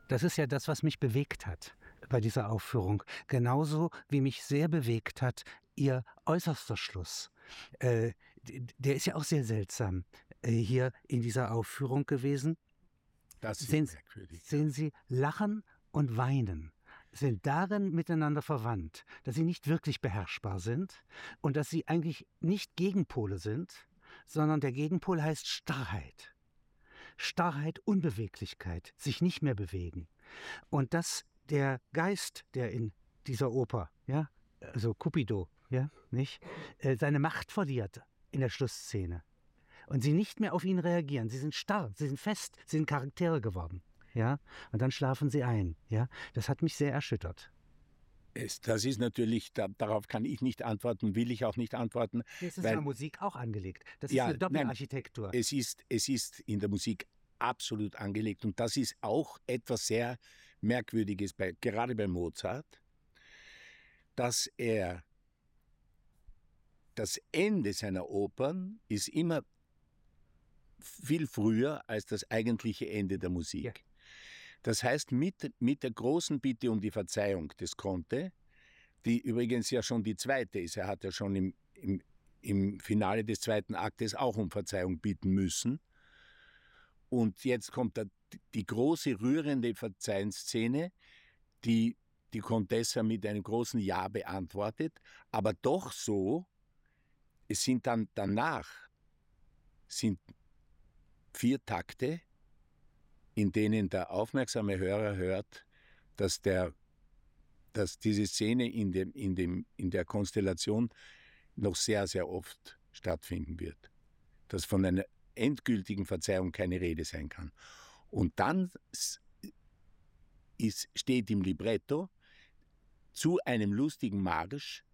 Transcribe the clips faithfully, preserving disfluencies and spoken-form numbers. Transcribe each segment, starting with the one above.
Das ist ja das, was mich bewegt hat bei dieser Aufführung. Genauso wie mich sehr bewegt hat Ihr äußerster Schluss. Äh, der ist ja auch sehr seltsam äh, hier in dieser Aufführung gewesen. Das ist sehen, merkwürdig. Sehen Sie, Lachen und Weinen sind darin miteinander verwandt, dass sie nicht wirklich beherrschbar sind und dass sie eigentlich nicht Gegenpole sind, sondern der Gegenpol heißt Starrheit. Starrheit, Unbeweglichkeit, sich nicht mehr bewegen. Und dass der Geist, der in dieser Oper, ja, also Cupido, ja, nicht, äh, seine Macht verliert in der Schlussszene und sie nicht mehr auf ihn reagieren. Sie sind starr, sie sind fest, sie sind Charaktere geworden, ja, und dann schlafen sie ein, ja. Das hat mich sehr erschüttert. Es, das ist natürlich, da, darauf kann ich nicht antworten, will ich auch nicht antworten. Es ist weil, in der Musik auch angelegt. Das ja, ist eine Doppelarchitektur. Nein, es ist, es ist in der Musik absolut angelegt und das ist auch etwas sehr Merkwürdiges, bei, gerade bei Mozart, dass er das Ende seiner Opern ist immer viel früher als das eigentliche Ende der Musik. Ja. Das heißt, mit, mit der großen Bitte um die Verzeihung des Conte, die übrigens ja schon die zweite ist, er hat ja schon im, im, im Finale des zweiten Aktes auch um Verzeihung bitten müssen. Und jetzt kommt da die große, rührende Verzeihungsszene, die die Contessa mit einem großen Ja beantwortet, aber doch so, es sind dann danach sind vier Takte, in denen der aufmerksame Hörer hört, dass, der, dass diese Szene in, dem, in, dem, in der Konstellation noch sehr, sehr oft stattfinden wird. Dass von einer endgültigen Verzeihung keine Rede sein kann. Und dann ist, steht im Libretto zu einem lustigen Marsch,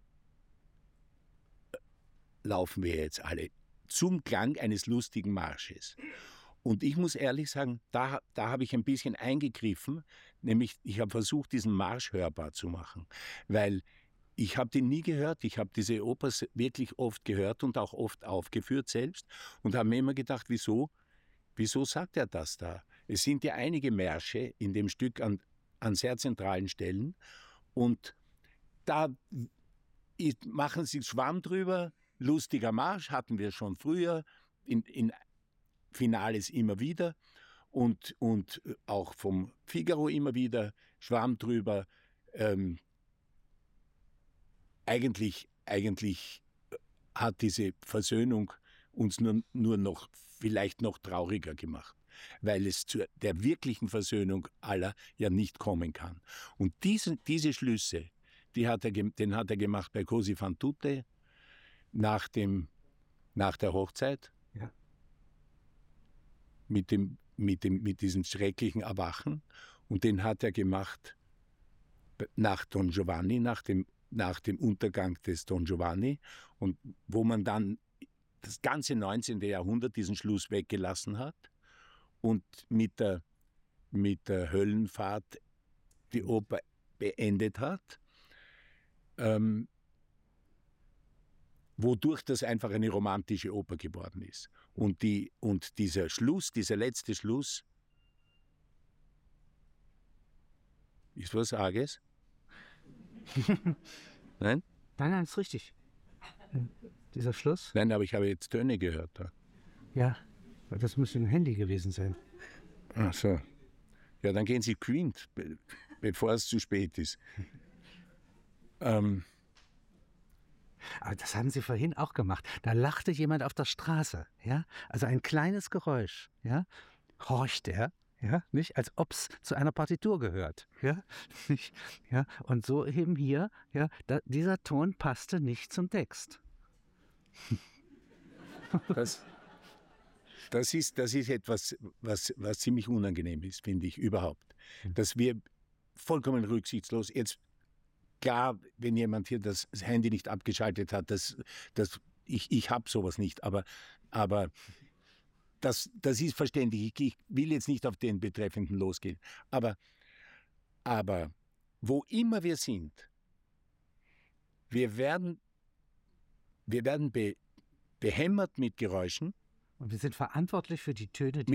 laufen wir jetzt alle, zum Klang eines lustigen Marsches. Und ich muss ehrlich sagen, da, da habe ich ein bisschen eingegriffen, nämlich ich habe versucht, diesen Marsch hörbar zu machen, weil ich habe den nie gehört, ich habe diese Oper wirklich oft gehört und auch oft aufgeführt selbst und habe mir immer gedacht, wieso, wieso sagt er das da? Es sind ja einige Märsche in dem Stück an, an sehr zentralen Stellen und da machen sie Schwamm drüber, lustiger Marsch hatten wir schon früher, in, in Finales immer wieder und, und auch vom Figaro immer wieder, Schwamm drüber. Ähm, eigentlich, eigentlich hat diese Versöhnung uns nur, nur noch, vielleicht noch trauriger gemacht, weil es zu der wirklichen Versöhnung aller ja nicht kommen kann. Und diese, diese Schlüsse, die hat er, den hat er gemacht bei Così fan tutte nach, dem, nach der Hochzeit. Ja. Mit, dem, mit, dem, mit diesem schrecklichen Erwachen. Und den hat er gemacht nach Don Giovanni, nach dem, nach dem Untergang des Don Giovanni. Und wo man dann das ganze neunzehnte Jahrhundert diesen Schluss weggelassen hat und mit der, mit der Höllenfahrt die Oper beendet hat. Ähm, wodurch das einfach eine romantische Oper geworden ist. Und, die, und dieser Schluss, dieser letzte Schluss, ist was Arges? Nein? Nein, nein, ist richtig. Dieser Schluss? Nein, aber ich habe jetzt Töne gehört da. Ja, das müsste ein Handy gewesen sein. Ach so. Ja, dann gehen Sie quint, bevor es zu spät ist. ähm... Aber das haben Sie vorhin auch gemacht. Da lachte jemand auf der Straße, ja? Also ein kleines Geräusch, ja? Horcht er, ja? Nicht? Als ob es zu einer Partitur gehört, ja? Nicht? Ja? Und so eben hier, ja? Da, dieser Ton passte nicht zum Text. Das, das, ist, das ist etwas, was, was ziemlich unangenehm ist, finde ich, überhaupt. Dass wir vollkommen rücksichtslos jetzt. Klar, wenn jemand hier das Handy nicht abgeschaltet hat, das, das, ich, ich habe sowas nicht, aber, aber das, das ist verständlich. Ich, ich will jetzt nicht auf den Betreffenden losgehen. Aber, aber wo immer wir sind, wir werden, wir werden be, behämmert mit Geräuschen. Und wir sind verantwortlich für die Töne, die